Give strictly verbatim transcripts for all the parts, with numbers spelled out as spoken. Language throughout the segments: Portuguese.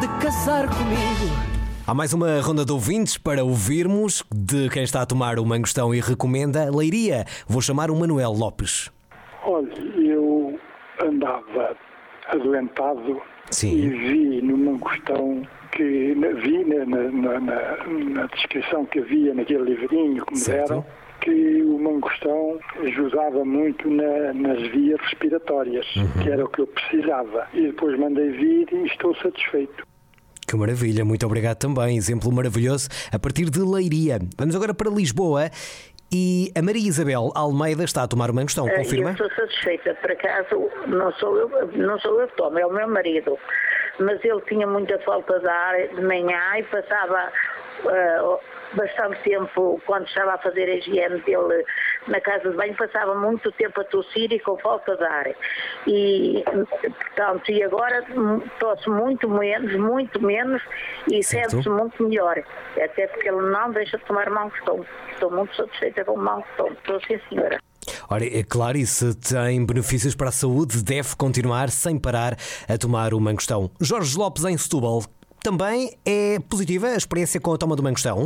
de casar comigo. Há mais uma ronda de ouvintes para ouvirmos de quem está a tomar o mangostão e recomenda Leiria. Vou chamar o Manuel Lopes. Olha, eu andava adoentado. Sim. E vi no mangostão que vi na, na, na, na descrição que havia naquele livrinho que me deram, que o mangostão ajudava muito na, nas vias respiratórias, uhum. que era o que eu precisava. E depois mandei vir e estou satisfeito. Que maravilha, muito obrigado também. Exemplo maravilhoso a partir de Leiria. Vamos agora para Lisboa. E a Maria Isabel Almeida está a tomar o mangostão, confirma? Eu estou satisfeita, por acaso não sou eu, não sou eu que tomo, é o meu marido. Mas ele tinha muita falta de ar de manhã e passava uh, bastante tempo, quando estava a fazer a higiene dele na casa de banho, passava muito tempo a tossir e com falta de ar. E, portanto, e agora tosse muito menos, muito menos e sente-se muito melhor. Até porque ele não deixa de tomar mangostão. Estou muito satisfeita com o mangostão. Estou sim, senhora. Ora, é claro, e se tem benefícios para a saúde, deve continuar sem parar a tomar o mangostão. Jorge Lopes, em Setúbal, também é positiva a experiência com a toma do mangostão?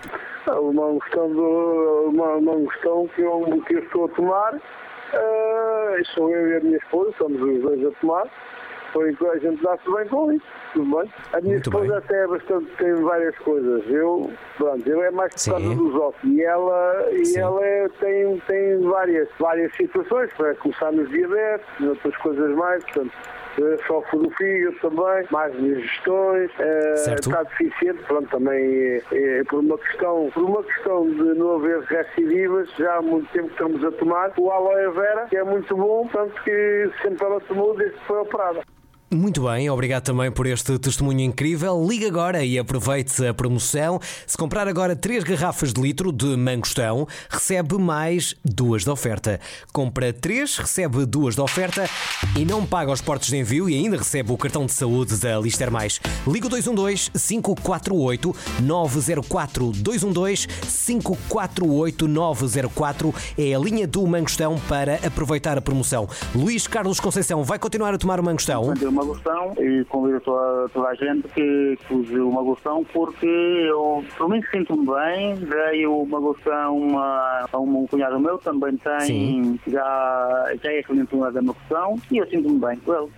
O mangostão, do, o mangostão que, eu, que eu estou a tomar, uh, sou eu e a minha esposa, somos os dois a tomar. Foi a gente dá-se bem com isso, tudo bem. A minha Muito esposa bem. até é bastante, tem várias coisas. Eu, pronto, eu é mais por causa dos ossos. E ela, e ela é, tem, tem várias, várias situações, para começar nos diabetes, outras coisas mais, portanto, sofre do fígado também, mais digestões, uh, está deficiente, pronto, também é, é por uma questão, por uma questão de não haver recidivas, já há muito tempo que estamos a tomar o aloe vera, que é muito bom, tanto que sempre ela tomou desde que foi operada. Muito bem, obrigado também por este testemunho incrível. Ligue agora e aproveite a promoção. Se comprar agora três garrafas de litro de mangostão, recebe mais duas de oferta. Compra três, recebe duas de oferta e não paga os portos de envio e ainda recebe o cartão de saúde da Lister Mais. Liga dois um dois, cinco quatro oito, nove zero quatro. dois um dois, cinco quatro oito, nove zero quatro é a linha do mangostão para aproveitar a promoção. Luís Carlos Conceição vai continuar a tomar o mangostão? Magostão e convido toda, toda a gente que, que use o magostão porque eu, pelo menos, sinto-me bem. Dei o magostão a, a um cunhado meu, também tem, já, já é cliente da magostão e eu sinto-me bem com ele.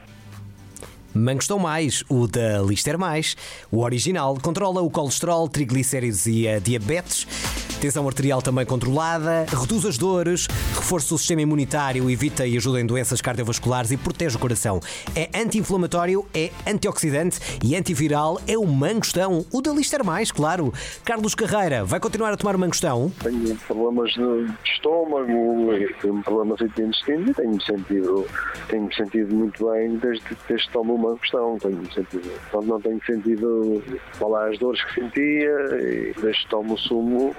Mangostão Mais, o da Lister Mais, o original, controla o colesterol, triglicéridos e a diabetes, tensão arterial também controlada, reduz as dores, reforça o sistema imunitário, evita e ajuda em doenças cardiovasculares e protege o coração. É anti-inflamatório, é antioxidante e antiviral, é o mangostão, o da Lister Mais, claro. Carlos Carreira, vai continuar a tomar o mangostão? Tenho problemas de estômago, tenho problemas de intestino e tenho-me sentido, tenho-me sentido muito bem desde que tomo o mangostão. Tenho sentido, não tenho sentido falar as dores que sentia e desde que tomo o sumo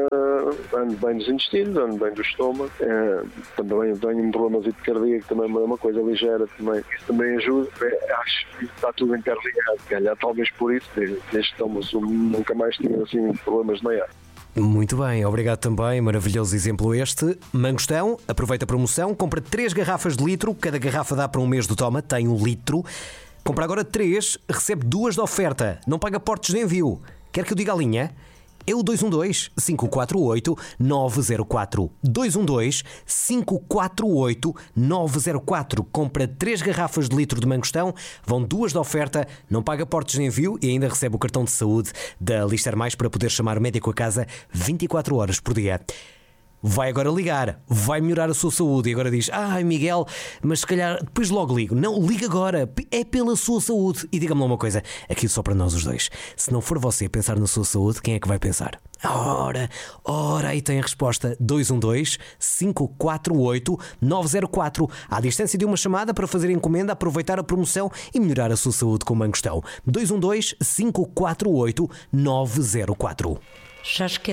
uh, ando bem dos intestinos, ando bem do estômago. Uh, também tenho um problema de cardíaco, também é uma coisa ligeira, também, isso também ajuda. É, acho que está tudo interligado, calhar, talvez por isso, desde, desde que tomo o sumo nunca mais tive assim problemas de meia. Muito bem, obrigado também, maravilhoso exemplo este. Mangostão, aproveita a promoção, compra três garrafas de litro, cada garrafa dá para um mês de toma, tem um litro. Compra agora três, recebe duas de oferta, não paga portos de envio. Quer que eu diga a linha? É o dois um dois, cinco quatro oito, nove zero quatro. dois um dois, cinco quatro oito, nove zero quatro. Compra três garrafas de litro de mangostão, vão duas de oferta, não paga portos de envio e ainda recebe o cartão de saúde da Lister Mais para poder chamar o médico a casa vinte e quatro horas por dia. Vai agora ligar, vai melhorar a sua saúde e agora diz, ai Miguel, mas se calhar depois logo ligo. Não, liga agora, é pela sua saúde. E diga-me lá uma coisa, aqui só para nós os dois, se não for você a pensar na sua saúde, quem é que vai pensar? Ora, ora, aí tem a resposta, dois um dois, cinco quatro oito, nove zero quatro. À distância de uma chamada para fazer encomenda, aproveitar a promoção e melhorar a sua saúde com o mangostão. dois um dois, cinco quatro oito, nove zero quatro. Já esqueci.